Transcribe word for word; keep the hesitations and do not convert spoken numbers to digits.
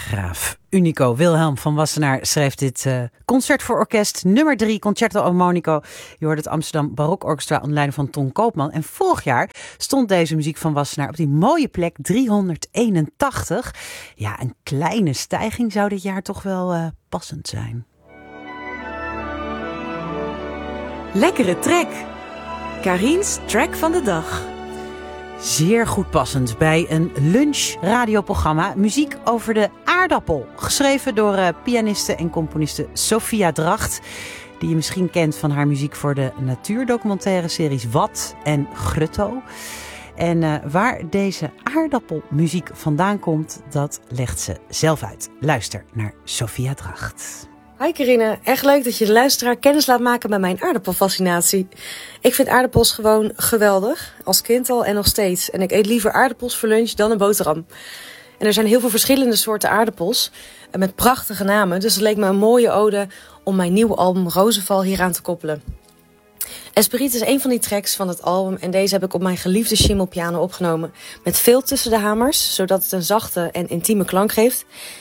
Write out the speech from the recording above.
Graaf Unico Wilhelm van Wassenaar schreef dit uh, concert voor orkest nummer drie, Concerto Armonico. Je hoort het Amsterdam Barok Orchestra onder leiding van Ton Koopman. En vorig jaar stond deze muziek van Wassenaar op die mooie plek driehonderdeenentachtig. Ja, een kleine stijging zou dit jaar toch wel uh, passend zijn. Lekkere track. Karin's track van de dag. Zeer goed passend bij een lunchradioprogramma. Muziek over de aardappel. Geschreven door uh, pianiste en componiste Sophia Dracht. Die je misschien kent van haar muziek voor de natuurdocumentaire series Wat en Grutto. En uh, waar deze aardappelmuziek vandaan komt, dat legt ze zelf uit. Luister naar Sophia Dracht. Hi Carine, echt leuk dat je de luisteraar kennis laat maken met mijn aardappelfascinatie. Ik vind aardappels gewoon geweldig, als kind al en nog steeds. En ik eet liever aardappels voor lunch dan een boterham. En er zijn heel veel verschillende soorten aardappels, met prachtige namen. Dus het leek me een mooie ode om mijn nieuwe album Rozenval hieraan te koppelen. Esprit is een van die tracks van het album en deze heb ik op mijn geliefde schimmelpiano opgenomen. Met veel tussen de hamers, zodat het een zachte en intieme klank geeft.